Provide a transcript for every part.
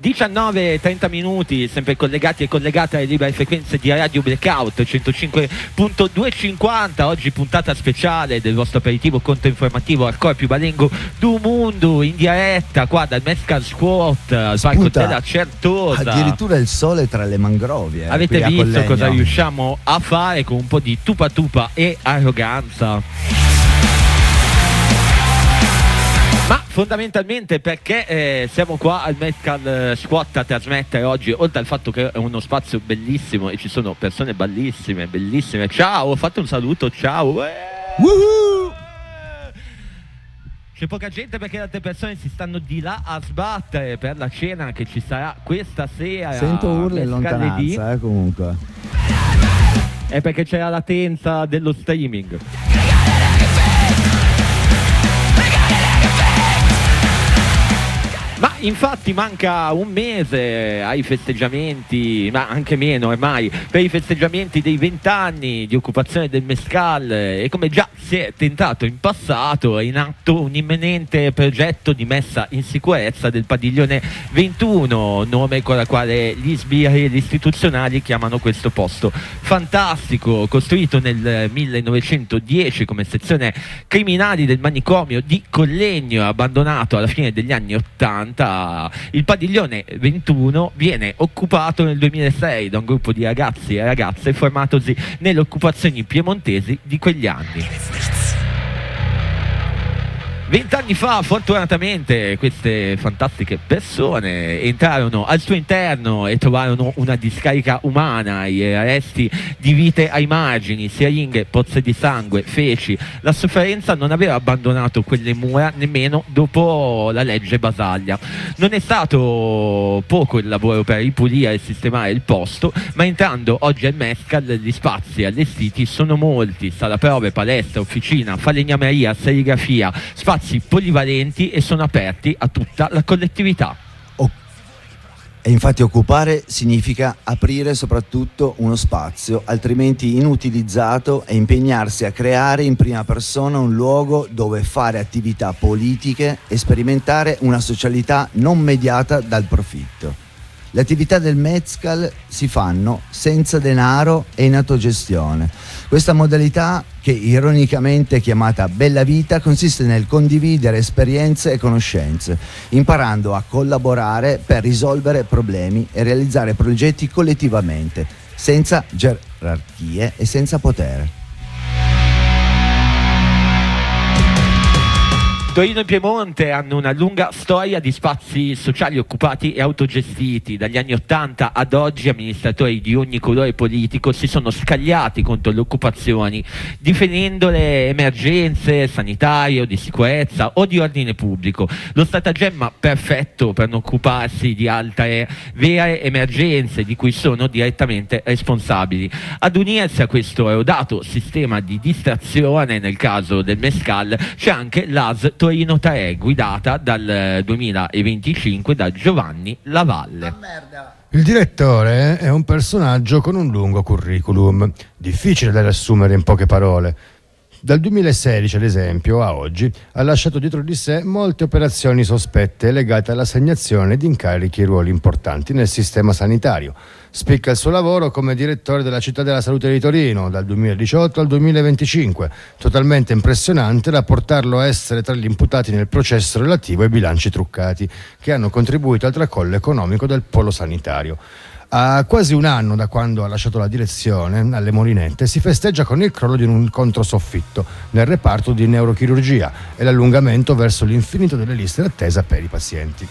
19:30 minuti, sempre collegati e collegate alle libere frequenze di Radio Blackout 105.250. Oggi puntata speciale del vostro aperitivo controinformativo Hardcore più balengo do mundo, in diretta qua dal Mescal Squat al palco della Certosa. Addirittura il sole tra le mangrovie. Avete visto cosa riusciamo a fare con un po' di tupa tupa e arroganza? Ma fondamentalmente perché siamo qua al Mescal Squat a trasmettere oggi, oltre al fatto che è uno spazio bellissimo e ci sono persone bellissime. Ciao, fate un saluto, ciao. C'è poca gente perché le altre persone si stanno di là a sbattere per la cena che ci sarà questa sera. Sento urla in lontananza, comunque. È perché c'è la latenza dello streaming. Ma infatti manca un mese ai festeggiamenti, ma anche meno ormai, per i festeggiamenti dei 20 anni di occupazione del Mescal, e come già si è tentato in passato è in atto un imminente progetto di messa in sicurezza del padiglione 21, nome con la quale gli sbirri e gli istituzionali chiamano questo posto fantastico, costruito nel 1910 come sezione criminali del manicomio di Collegno, abbandonato alla fine degli anni 80. Il padiglione 21 viene occupato nel 2006 da un gruppo di ragazzi e ragazze formatosi nelle occupazioni piemontesi di quegli anni. 20 anni fa, fortunatamente, queste fantastiche persone entrarono al suo interno e trovarono una discarica umana, i resti di vite ai margini, siringhe, pozze di sangue, feci. La sofferenza non aveva abbandonato quelle mura nemmeno dopo la legge Basaglia. Non è stato poco il lavoro per ripulire e sistemare il posto, ma entrando oggi al Mescal gli spazi allestiti sono molti: sala prove, palestra, officina, falegnameria, serigrafia, spazi polivalenti, e sono aperti a tutta la collettività. E infatti occupare significa aprire soprattutto uno spazio altrimenti inutilizzato e impegnarsi a creare in prima persona un luogo dove fare attività politiche e sperimentare una socialità non mediata dal profitto. Le attività del Mescal si fanno senza denaro e in autogestione. Questa modalità, che ironicamente è chiamata Bella Vita, consiste nel condividere esperienze e conoscenze, imparando a collaborare per risolvere problemi e realizzare progetti collettivamente, senza gerarchie e senza potere. Torino e Piemonte hanno una lunga storia di spazi sociali occupati e autogestiti. Dagli anni 80 ad oggi amministratori di ogni colore politico si sono scagliati contro le occupazioni, difendendo le emergenze sanitarie o di sicurezza o di ordine pubblico. Lo stratagemma perfetto per non occuparsi di altre vere emergenze di cui sono direttamente responsabili. Ad unirsi a questo erodato sistema di distrazione, nel caso del Mescal, c'è anche l'AS Torino 3, guidata dal 2025 da Giovanni Lavalle. Il direttore è un personaggio con un lungo curriculum, difficile da riassumere in poche parole. Dal 2016, ad esempio, a oggi, ha lasciato dietro di sé molte operazioni sospette legate all'assegnazione di incarichi e ruoli importanti nel sistema sanitario. Spicca il suo lavoro come direttore della Città della Salute di Torino dal 2018 al 2025, totalmente impressionante da portarlo a essere tra gli imputati nel processo relativo ai bilanci truccati, che hanno contribuito al tracollo economico del polo sanitario. A quasi un anno da quando ha lasciato la direzione alle Molinette, si festeggia con il crollo di un controsoffitto nel reparto di neurochirurgia e l'allungamento verso l'infinito delle liste d'attesa per i pazienti.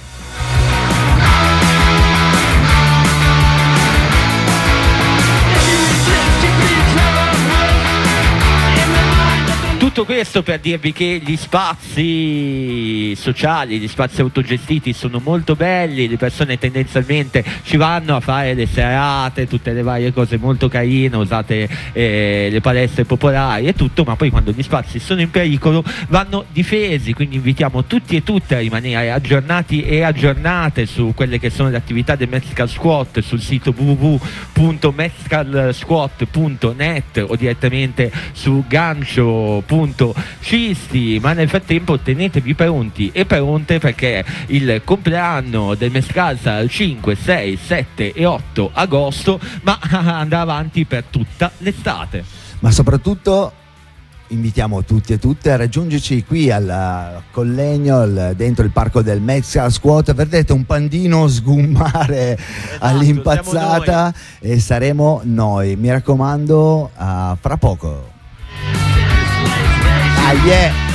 Tutto questo per dirvi che gli spazi sociali, gli spazi autogestiti sono molto belli, le persone tendenzialmente ci vanno a fare le serate, tutte le varie cose molto carine, usate le palestre popolari e tutto, ma poi quando gli spazi sono in pericolo vanno difesi, quindi invitiamo tutti e tutte a rimanere aggiornati e aggiornate su quelle che sono le attività del Mescal Squat sul sito www.mescalsquat.net o direttamente su gancio.it appunto cisti, ma nel frattempo tenetevi pronti e pronte, perché il compleanno del Mescal sarà il 5, 6, 7 e 8 agosto, ma andrà avanti per tutta l'estate. Ma soprattutto invitiamo tutti e tutte a raggiungerci qui al Collegno, dentro il parco del Mescal Squat. Vedrete un pandino sgummare all'impazzata e saremo noi. Mi raccomando, fra poco. Ah, yeah!